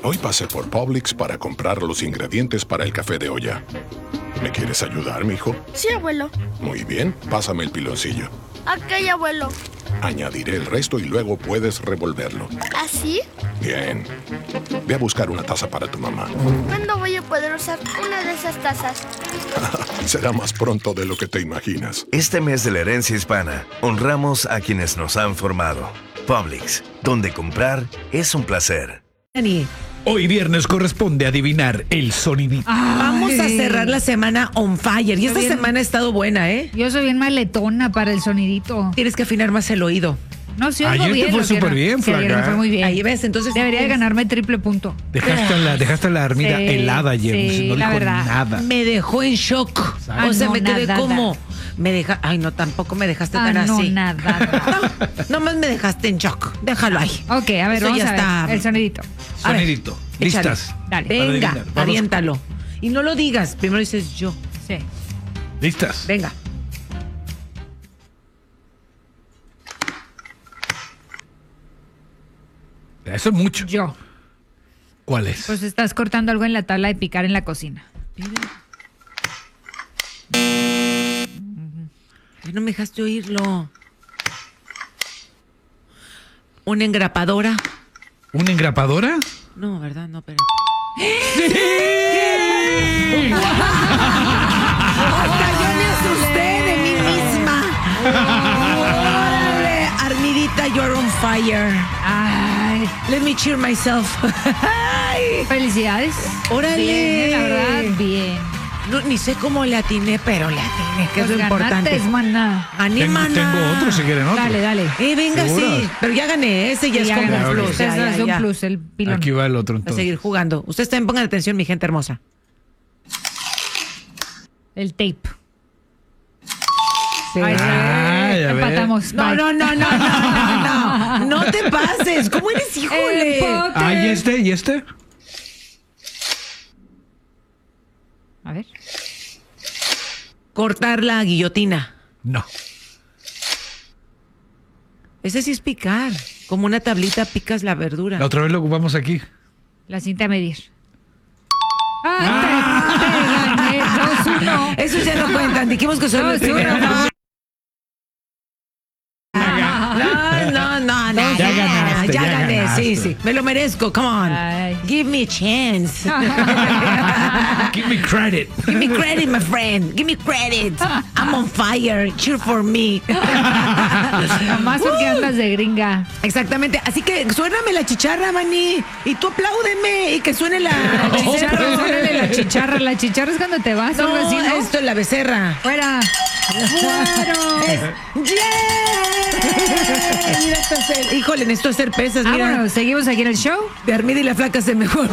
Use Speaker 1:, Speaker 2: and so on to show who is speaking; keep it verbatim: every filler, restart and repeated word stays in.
Speaker 1: Hoy pasé por Publix para comprar los ingredientes para el café de olla. ¿Me quieres ayudar, mijo?
Speaker 2: Sí, abuelo.
Speaker 1: Muy bien, pásame el piloncillo.
Speaker 2: Ok, abuelo.
Speaker 1: Añadiré el resto y luego puedes revolverlo.
Speaker 2: ¿Así?
Speaker 1: Bien. Ve a buscar una taza para tu mamá.
Speaker 2: ¿Cuándo voy a poder usar una de esas tazas?
Speaker 1: Será más pronto de lo que te imaginas.
Speaker 3: Este mes de la herencia hispana, honramos a quienes nos han formado. Publix, donde comprar es un placer.
Speaker 4: Hoy viernes corresponde adivinar el sonidito.
Speaker 5: Ay.
Speaker 6: Vamos a cerrar la semana on fire. Y esta
Speaker 5: bien.
Speaker 6: semana ha estado buena, ¿eh?
Speaker 5: Yo soy bien maletona para el sonidito.
Speaker 6: Tienes que afinar más el oído.
Speaker 5: No, sí, oigo
Speaker 4: Ayer te
Speaker 5: bien.
Speaker 4: fue
Speaker 5: lo que
Speaker 4: súper
Speaker 5: no-
Speaker 4: bien,
Speaker 5: sí, ayer
Speaker 4: flaca.
Speaker 5: me fue muy bien.
Speaker 6: Ahí ves, entonces...
Speaker 5: Debería de ganarme triple punto.
Speaker 4: Dejaste la, dejaste la armida
Speaker 5: Sí,
Speaker 4: helada ayer,
Speaker 5: sí,
Speaker 4: no
Speaker 5: la
Speaker 4: dijo
Speaker 5: verdad.
Speaker 4: nada.
Speaker 6: Me dejó en shock.
Speaker 5: Ah,
Speaker 6: o sea,
Speaker 5: no,
Speaker 6: me quedé
Speaker 5: nada.
Speaker 6: como... Me deja... Ay, no, tampoco me dejaste
Speaker 5: Ah,
Speaker 6: tan
Speaker 5: no,
Speaker 6: así.
Speaker 5: nada.
Speaker 6: No, nomás me dejaste en shock. Déjalo ahí.
Speaker 5: Ok, a ver,
Speaker 6: Eso
Speaker 5: vamos
Speaker 6: ya
Speaker 5: a ver.
Speaker 6: está.
Speaker 5: El sonidito.
Speaker 6: A ver,
Speaker 4: Sonidito.
Speaker 6: échale.
Speaker 4: ¿Listas?
Speaker 5: Dale.
Speaker 4: Para
Speaker 6: Venga,
Speaker 4: adivinar. Vamos.
Speaker 6: aviéntalo. Y no lo digas. Primero dices yo.
Speaker 5: Sí.
Speaker 4: ¿Listas?
Speaker 6: Venga.
Speaker 4: Eso es mucho.
Speaker 5: Yo.
Speaker 4: ¿Cuál es?
Speaker 5: Pues estás cortando algo en la tabla de picar en la cocina.
Speaker 6: Ay, no me dejaste oírlo. ¿Una engrapadora?
Speaker 4: ¿Una engrapadora?
Speaker 6: No, ¿verdad? No, pero... Hasta yo me asusté de mí misma. Órale, Armidita, you're on fire.
Speaker 5: Ay,
Speaker 6: Let me cheer myself. Ay,
Speaker 5: felicidades.
Speaker 6: órale.
Speaker 5: Bien, la verdad, bien.
Speaker 6: No, ni sé cómo le atiné, pero le atiné, que es
Speaker 5: Pues
Speaker 6: lo importante.
Speaker 5: ganaste, maná.
Speaker 6: Gané,
Speaker 4: Tengo,
Speaker 6: mana.
Speaker 4: tengo otro si quieren otro.
Speaker 5: Dale, dale.
Speaker 6: Eh, venga,
Speaker 4: ¿Seguros?
Speaker 6: sí. Pero ya gané, ese ya
Speaker 5: Sí,
Speaker 6: es
Speaker 5: ya
Speaker 6: como un
Speaker 5: ganaste.
Speaker 4: ok.
Speaker 6: plus.
Speaker 5: Ustedes
Speaker 6: Ya, ya,
Speaker 5: es un
Speaker 6: ya.
Speaker 5: plus, el pilón.
Speaker 4: Aquí va el otro
Speaker 6: A
Speaker 4: entonces.
Speaker 6: seguir jugando. Ustedes también pongan atención, mi gente hermosa.
Speaker 5: El tape.
Speaker 6: Sí.
Speaker 5: Ay,
Speaker 4: Ay, a ver.
Speaker 5: empatamos.
Speaker 6: No,
Speaker 5: Bye.
Speaker 6: no, no, no, no, no, no. No te pases. ¿Cómo eres, híjole?
Speaker 5: Empate.
Speaker 4: Ah, ¿y este? ¿Y este?
Speaker 5: A ver.
Speaker 6: Cortar la guillotina.
Speaker 4: No.
Speaker 6: Ese sí es picar. Como una tablita picas la verdura.
Speaker 4: La otra vez lo ocupamos aquí.
Speaker 5: La cinta a medir. ¡Ah! Te, te gané. dos uno.
Speaker 6: Esos ya no cuentan. Dijimos que son
Speaker 5: No,
Speaker 6: los
Speaker 5: sí,
Speaker 6: primeros.
Speaker 5: no.
Speaker 6: No, no, no, no.
Speaker 4: Ya ganaste,
Speaker 6: Ya
Speaker 4: ya
Speaker 6: gané,
Speaker 4: ganaste.
Speaker 6: sí, sí. Me lo merezco. Come on.
Speaker 5: Ay.
Speaker 6: Give me a chance.
Speaker 4: Give me credit.
Speaker 6: Give me credit, my friend. Give me credit. I'm on fire. Cheer for me.
Speaker 5: Más porque andas de gringa.
Speaker 6: Exactamente. Así que suéname la chicharra, maní. Y tú apláudeme. Y que suene la,
Speaker 5: La chicharra, suénale la chicharra. La chicharra es cuando te vas.
Speaker 6: No,
Speaker 5: algo así, ¿no?
Speaker 6: esto es la becerra.
Speaker 5: Fuera.
Speaker 6: Mira, esto es el- híjole, necesito hacer pesas. Mira,
Speaker 5: Vámonos, seguimos aquí en el show.
Speaker 6: de Armida y la flaca se mejor.